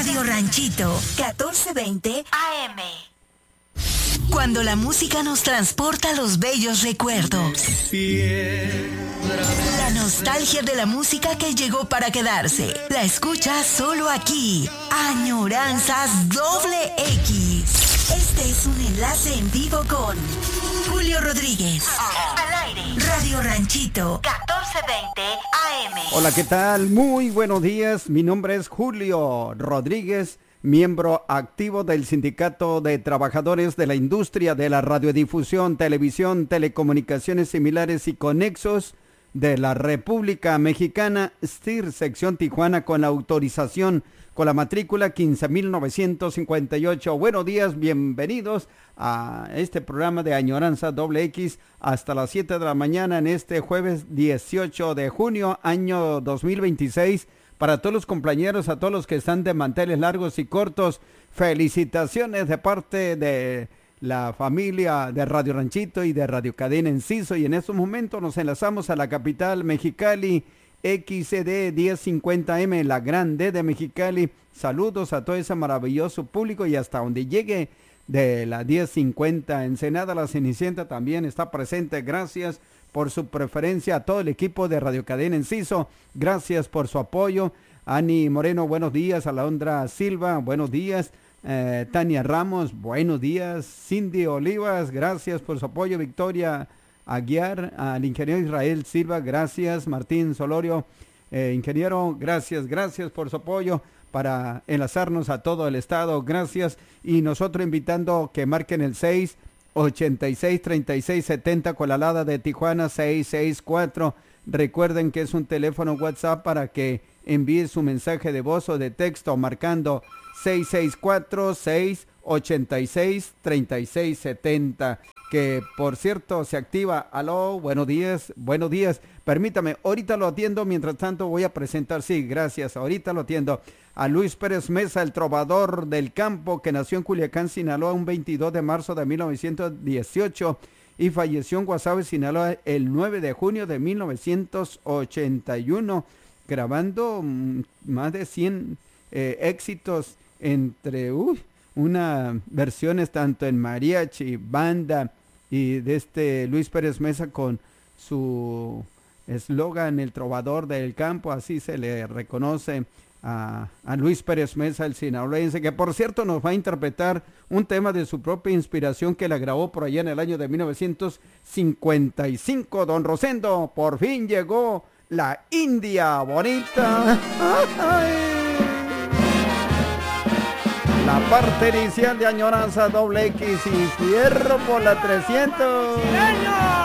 Radio Ranchito, 1420 AM. Cuando la música nos transporta a los bellos recuerdos. La nostalgia de la música que llegó para quedarse. La escuchas solo aquí. Añoranzas Doble X. Este es un enlace en vivo con Julio Rodríguez. Al aire. Radio Ranchito, 1420 AM. Hola, ¿qué tal? Muy buenos días. Mi nombre es Julio Rodríguez, miembro activo del Sindicato de Trabajadores de la Industria de la Radiodifusión, Televisión, Telecomunicaciones Similares y Conexos de la República Mexicana, STIR, sección Tijuana, con la autorización con la matrícula 15,958. Buenos días, bienvenidos a este programa de Añoranza Doble X hasta las 7 de la mañana en este jueves 18 de junio, año 2026. Para todos los compañeros, a todos los que están de manteles largos y cortos, felicitaciones de parte de la familia de Radio Ranchito y de Radio Cadena Enciso. Y en estos momentos nos enlazamos a la capital Mexicali, XCD 1050M, la Gran D de Mexicali. Saludos a todo ese maravilloso público y hasta donde llegue de la 1050 Ensenada, la Cenicienta también está presente. Gracias por su preferencia a todo el equipo de Radio Cadena Enciso. Gracias por su apoyo. Ani Moreno, buenos días. Alondra Silva, buenos días. Tania Ramos, buenos días. Cindy Olivas, gracias por su apoyo. Victoria Aguiar, al ingeniero Israel Silva, gracias. Martín Solorio, ingeniero, gracias por su apoyo para enlazarnos a todo el estado. Gracias. Y nosotros invitando que marquen el 686-3670 con la alada de Tijuana 664. Recuerden que es un teléfono WhatsApp para que envíe su mensaje de voz o de texto marcando 664-686-3670. Que por cierto se activa. Aló, buenos días. Permítame, ahorita lo atiendo, mientras tanto voy a presentar, sí, gracias, ahorita lo atiendo, a Luis Pérez Mesa, el trovador del campo, que nació en Culiacán, Sinaloa, un 22 de marzo de 1918 y falleció en Guasave, Sinaloa, el 9 de junio de 1981, grabando más de 100 éxitos entre una versiones tanto en mariachi, banda, y de este Luis Pérez Mesa con su eslogan El Trovador del Campo, así se le reconoce a Luis Pérez Mesa, el sinaloense, que por cierto nos va a interpretar un tema de su propia inspiración que la grabó por allá en el año de 1955. Don Rosendo, por fin llegó la India bonita. La parte inicial de Añoranza Doble X y Fierro por la 300.